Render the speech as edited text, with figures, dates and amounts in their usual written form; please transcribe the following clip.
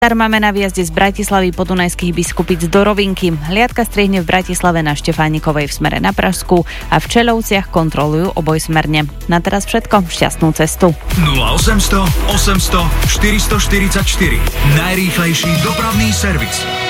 Star máme na výjazde z Bratislavy Podunajských Biskupíc do Rovinky. Hliadka strihne v Bratislave na Štefánikovej v smere na Pražsku a v Čeľovciach kontrolujú obojsmerne. Na teraz všetko, šťastnú cestu. 0800 800 444. Najrýchlejší dopravný servis.